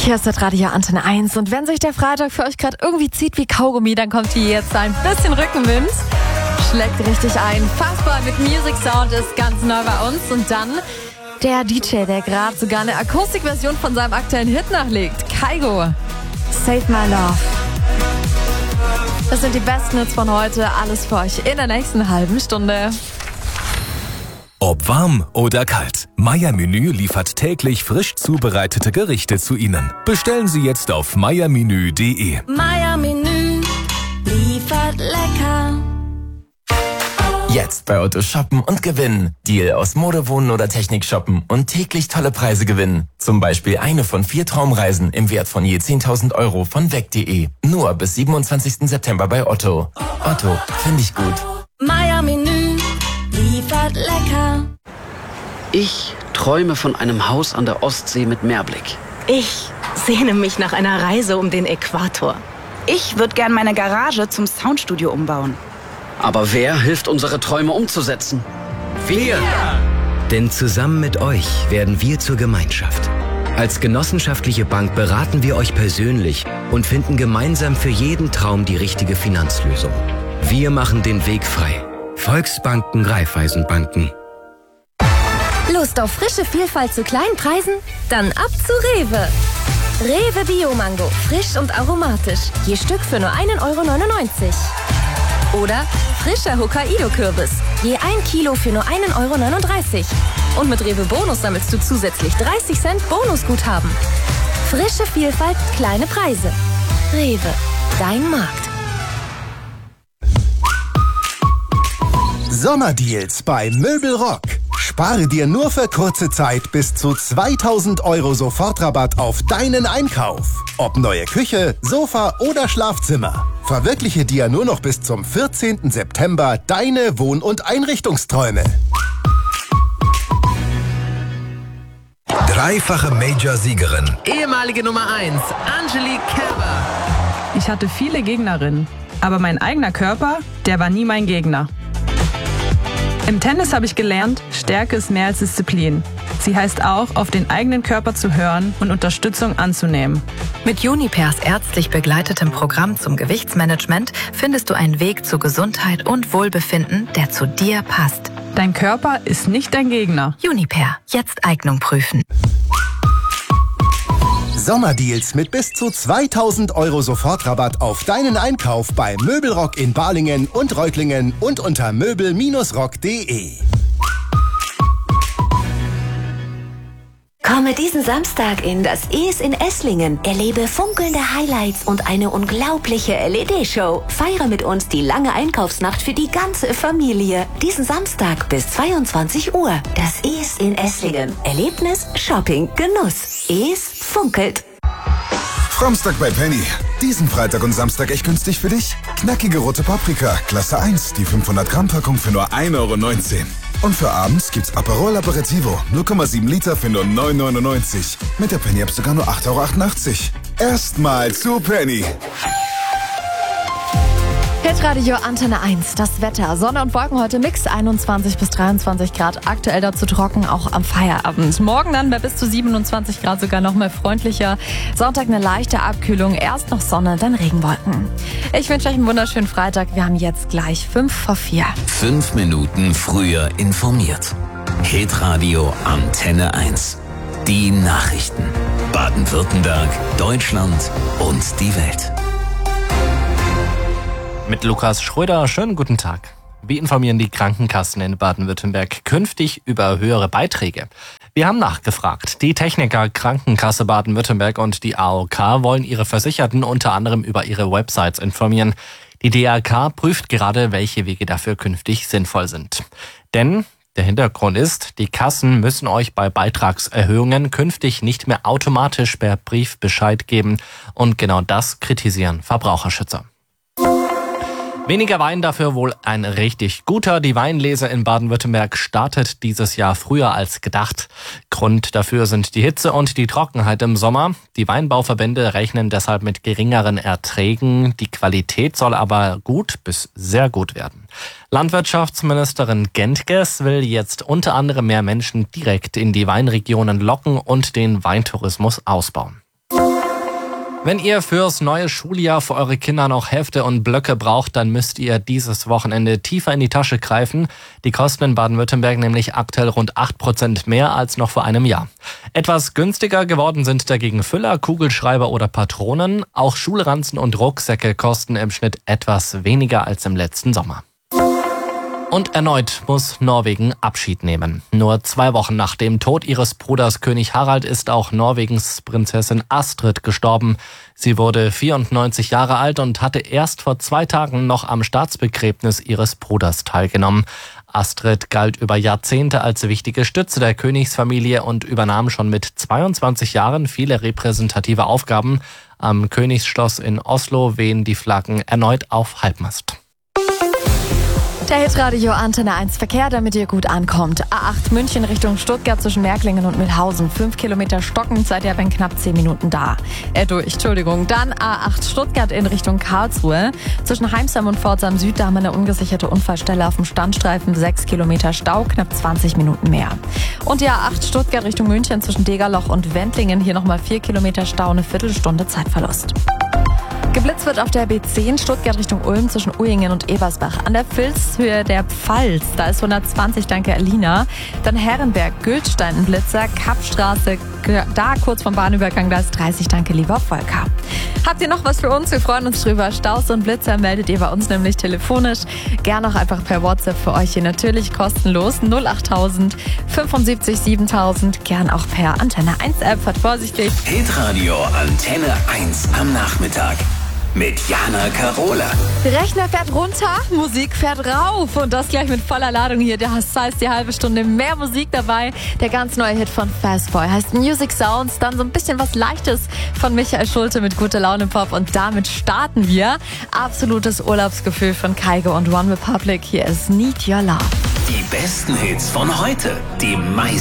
Hier ist das Radio Antenne 1 und wenn sich der Freitag für euch gerade irgendwie zieht wie Kaugummi, dann kommt hier jetzt ein bisschen Rückenwind. Schlägt richtig ein. Fassbar mit Music Sound ist ganz neu bei uns. Und dann der DJ, der gerade sogar eine Akustikversion von seinem aktuellen Hit nachlegt. Kygo, Save My Love. Das sind die besten Hits von heute. Alles für euch in der nächsten halben Stunde. Ob warm oder kalt, Meier Menü liefert täglich frisch zubereitete Gerichte zu Ihnen. Bestellen Sie jetzt auf meiermenü.de. Meier Menü liefert lecker. Jetzt bei Otto shoppen und gewinnen. Deal aus Mode, Wohnen oder Technik shoppen und täglich tolle Preise gewinnen. Zum Beispiel eine von 4 Traumreisen im Wert von je 10.000 Euro von weg.de. Nur bis 27. September bei Otto. Otto, finde ich gut. Meier Menü liefert lecker. Ich träume von einem Haus an der Ostsee mit Meerblick. Ich sehne mich nach einer Reise um den Äquator. Ich würde gern meine Garage zum Soundstudio umbauen. Aber wer hilft, unsere Träume umzusetzen? Wir! Denn zusammen mit euch werden wir zur Gemeinschaft. Als genossenschaftliche Bank beraten wir euch persönlich und finden gemeinsam für jeden Traum die richtige Finanzlösung. Wir machen den Weg frei. Volksbanken, Raiffeisenbanken. Lust auf frische Vielfalt zu kleinen Preisen? Dann ab zu Rewe. Rewe Bio-Mango, frisch und aromatisch. Je Stück für nur 1,99 €. Oder frischer Hokkaido-Kürbis. Je 1 Kilo für nur 1,39 €. Und mit Rewe Bonus sammelst du zusätzlich 30 Cent Bonusguthaben. Frische Vielfalt, kleine Preise. Rewe, dein Markt. Sommerdeals bei Möbelrock. Spare dir nur für kurze Zeit bis zu 2.000 € Sofortrabatt auf deinen Einkauf. Ob neue Küche, Sofa oder Schlafzimmer. Verwirkliche dir nur noch bis zum 14. September deine Wohn- und Einrichtungsträume. Dreifache Major-Siegerin. Ehemalige Nummer 1, Angelique Kerber. Ich hatte viele Gegnerinnen, aber mein eigener Körper, der war nie mein Gegner. Im Tennis habe ich gelernt, Stärke ist mehr als Disziplin. Sie heißt auch, auf den eigenen Körper zu hören und Unterstützung anzunehmen. Mit Junipers ärztlich begleitetem Programm zum Gewichtsmanagement findest du einen Weg zu Gesundheit und Wohlbefinden, der zu dir passt. Dein Körper ist nicht dein Gegner. Juniper, jetzt Eignung prüfen. Sommerdeals mit bis zu 2.000 € Sofortrabatt auf deinen Einkauf bei Möbelrock in Balingen und Reutlingen und unter möbel-rock.de. Komme diesen Samstag in das Es in Esslingen. Erlebe funkelnde Highlights und eine unglaubliche LED-Show. Feiere mit uns die lange Einkaufsnacht für die ganze Familie. Diesen Samstag bis 22 Uhr. Das Es in Esslingen. Erlebnis, Shopping, Genuss. Es funkelt. Framstag bei Penny. Diesen Freitag und Samstag echt günstig für dich? Knackige rote Paprika, Klasse 1, die 500 Gramm Packung für nur 1,19 €. Und für abends gibt's Aperol Aperitivo, 0,7 Liter für nur 9,99 €. Mit der Penny-App sogar nur 8,88 €. Erstmal zu Penny. Hitradio Antenne 1, das Wetter. Sonne und Wolken heute Mix, 21 bis 23 Grad. Aktuell dazu trocken, auch am Feierabend. Morgen dann bei bis zu 27 Grad sogar noch mal freundlicher. Sonntag eine leichte Abkühlung, erst noch Sonne, dann Regenwolken. Ich wünsche euch einen wunderschönen Freitag. Wir haben jetzt gleich 5 vor 4. 5 Minuten früher informiert. Hitradio Antenne 1. Die Nachrichten. Baden-Württemberg, Deutschland und die Welt. Mit Lukas Schröder, schönen guten Tag. Wir informieren die Krankenkassen in Baden-Württemberg künftig über höhere Beiträge. Wir haben nachgefragt. Die Techniker Krankenkasse Baden-Württemberg und die AOK wollen ihre Versicherten unter anderem über ihre Websites informieren. Die DRK prüft gerade, welche Wege dafür künftig sinnvoll sind. Denn der Hintergrund ist, die Kassen müssen euch bei Beitragserhöhungen künftig nicht mehr automatisch per Brief Bescheid geben. Und genau das kritisieren Verbraucherschützer. Weniger Wein, dafür wohl ein richtig guter. Die Weinlese in Baden-Württemberg startet dieses Jahr früher als gedacht. Grund dafür sind die Hitze und die Trockenheit im Sommer. Die Weinbauverbände rechnen deshalb mit geringeren Erträgen. Die Qualität soll aber gut bis sehr gut werden. Landwirtschaftsministerin Gentges will jetzt unter anderem mehr Menschen direkt in die Weinregionen locken und den Weintourismus ausbauen. Wenn ihr fürs neue Schuljahr für eure Kinder noch Hefte und Blöcke braucht, dann müsst ihr dieses Wochenende tiefer in die Tasche greifen. Die kosten in Baden-Württemberg nämlich aktuell rund 8% mehr als noch vor einem Jahr. Etwas günstiger geworden sind dagegen Füller, Kugelschreiber oder Patronen. Auch Schulranzen und Rucksäcke kosten im Schnitt etwas weniger als im letzten Sommer. Und erneut muss Norwegen Abschied nehmen. Nur 2 Wochen nach dem Tod ihres Bruders König Harald ist auch Norwegens Prinzessin Astrid gestorben. Sie wurde 94 Jahre alt und hatte erst vor 2 Tagen noch am Staatsbegräbnis ihres Bruders teilgenommen. Astrid galt über Jahrzehnte als wichtige Stütze der Königsfamilie und übernahm schon mit 22 Jahren viele repräsentative Aufgaben. Am Königsschloss in Oslo wehen die Flaggen erneut auf Halbmast. Der Hitradio Antenne 1 Verkehr, damit ihr gut ankommt. A8 München Richtung Stuttgart zwischen Märklingen und Mühlhausen. 5 Kilometer stockend, seid ihr aber in knapp 10 Minuten da. Dann A8 Stuttgart in Richtung Karlsruhe. Zwischen Heimsheim und Pforzheim Süd, da haben wir eine ungesicherte Unfallstelle auf dem Standstreifen. 6 Kilometer Stau, knapp 20 Minuten mehr. Und die A8 Stuttgart Richtung München zwischen Degerloch und Wendlingen. Hier nochmal 4 Kilometer Stau, eine Viertelstunde Zeitverlust. Geblitzt wird auf der B10 Stuttgart Richtung Ulm zwischen Uyingen und Ebersbach. An der Vilshöhe der Pfalz, da ist 120, danke Alina. Dann Herrenberg, Gültstein, ein Blitzer, Kappstraße, da kurz vom Bahnübergang, da ist 30, danke lieber Volker. Habt ihr noch was für uns? Wir freuen uns drüber. Staus und Blitzer meldet ihr bei uns nämlich telefonisch. Gern auch einfach per WhatsApp für euch hier natürlich kostenlos. 08000 75 7000. Gern auch per Antenne 1 App. Fahrt vorsichtig. Hitradio Antenne 1 am Nachmittag. Mit Jana Karola. Rechner fährt runter, Musik fährt rauf. Und das gleich mit voller Ladung hier. Das heißt, die halbe Stunde mehr Musik dabei. Der ganz neue Hit von Fastboy heißt Music Sounds. Dann so ein bisschen was Leichtes von Michael Schulte mit Gute Laune Pop. Und damit starten wir. Absolutes Urlaubsgefühl von Kygo und One Republic. Hier ist Need Your Love. Die besten Hits von heute. Die meisten